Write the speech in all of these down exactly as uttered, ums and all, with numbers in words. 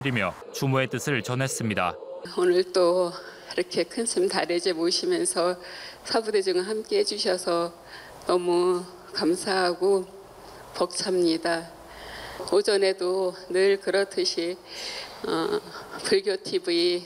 드리며 추모의 뜻을 전했습니다. 오늘 또 이렇게 큰 스님 다래제 모시면서 사부대중과 함께 해주셔서 너무 감사하고 벅찹니다. 오전에도 늘 그렇듯이 어, 불교티비에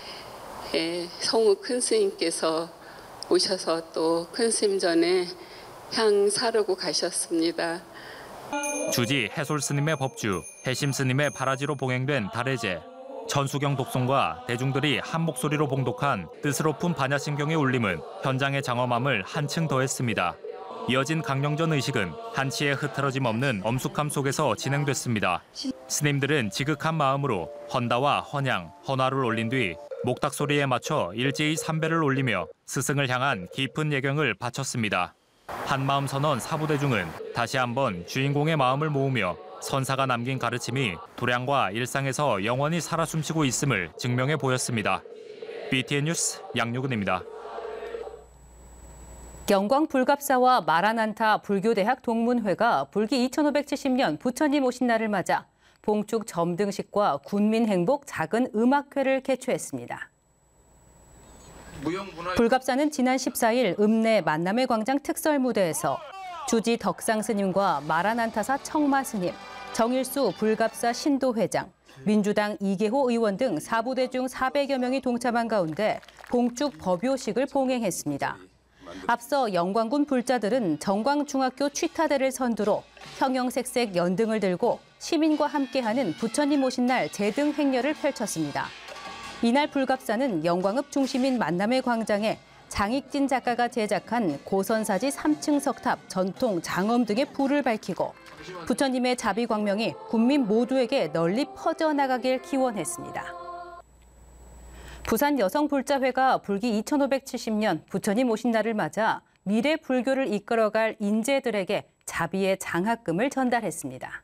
성우 큰 스님께서 오셔서 또 큰 스님 전에 향 사르고 가셨습니다. 주지 해솔 스님의 법주, 해심 스님의 바라지로 봉행된 다래제. 천수경 독송과 대중들이 한 목소리로 봉독한 뜻으로 푼 반야심경의 울림은 현장의 장엄함을 한층 더했습니다. 이어진 강령전 의식은 한치의 흐트러짐 없는 엄숙함 속에서 진행됐습니다. 스님들은 지극한 마음으로 헌다와 헌양, 헌화를 올린 뒤 목탁 소리에 맞춰 일제히 삼배를 올리며 스승을 향한 깊은 예경을 바쳤습니다. 한마음 선언 사부대중은 다시 한번 주인공의 마음을 모으며 선사가 남긴 가르침이 도량과 일상에서 영원히 살아 숨쉬고 있음을 증명해 보였습니다. 비티엔 뉴스 양유근입니다. 영광 불갑사와 마라난타 불교대학 동문회가 불기 이천오백칠십 년 부처님 오신 날을 맞아 봉축 점등식과 군민행복 작은 음악회를 개최했습니다. 불갑사는 지난 십사 일 읍내 만남의 광장 특설 무대에서 주지 덕상 스님과 마라난타사 청마 스님, 정일수 불갑사 신도회장, 민주당 이계호 의원 등 사부대중 사백여 명이 동참한 가운데 봉축 법요식을 봉행했습니다. 앞서 영광군 불자들은 정광중학교 취타대를 선두로 형형색색 연등을 들고 시민과 함께하는 부처님 오신 날 제등 행렬을 펼쳤습니다. 이날 불갑사는 영광읍 중심인 만남의 광장에 장익진 작가가 제작한 고선사지 삼 층 석탑, 전통, 장엄 등의 불을 밝히고 부처님의 자비광명이 국민 모두에게 널리 퍼져나가길 기원했습니다. 부산 여성불자회가 불기 이천오백칠십 년 부처님 오신 날을 맞아 미래 불교를 이끌어갈 인재들에게 자비의 장학금을 전달했습니다.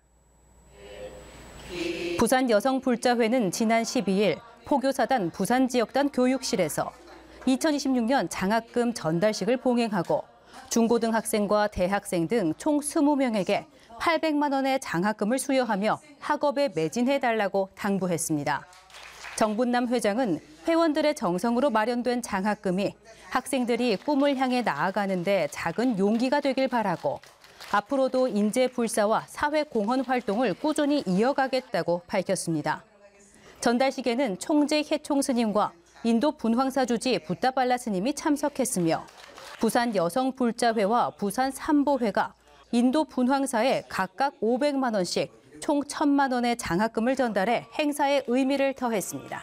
부산 여성불자회는 지난 십이 일 포교사단 부산지역단 교육실에서 이천이십육 년 장학금 전달식을 봉행하고 중고등학생과 대학생 등 총 이십 명에게 팔백만 원의 장학금을 수여하며 학업에 매진해달라고 당부했습니다. 정분남 회장은 회원들의 정성으로 마련된 장학금이 학생들이 꿈을 향해 나아가는데 작은 용기가 되길 바라고 앞으로도 인재불사와 사회공헌 활동을 꾸준히 이어가겠다고 밝혔습니다. 전달식에는 총재 해총 스님과 인도 분황사 주지 붓다발라 스님이 참석했으며 부산 여성불자회와 부산 삼보회가 인도 분황사에 각각 오백만 원씩 총 천만 원의 장학금을 전달해 행사의 의미를 더했습니다.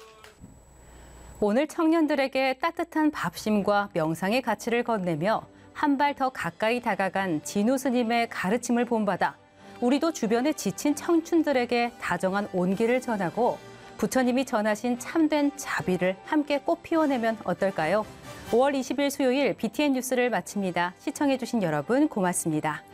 오늘 청년들에게 따뜻한 밥심과 명상의 가치를 건네며 한 발 더 가까이 다가간 진우 스님의 가르침을 본받아 우리도 주변에 지친 청춘들에게 다정한 온기를 전하고 부처님이 전하신 참된 자비를 함께 꽃 피워내면 어떨까요? 오월 이십일 수요일 비티엔 뉴스를 마칩니다. 시청해주신 여러분 고맙습니다.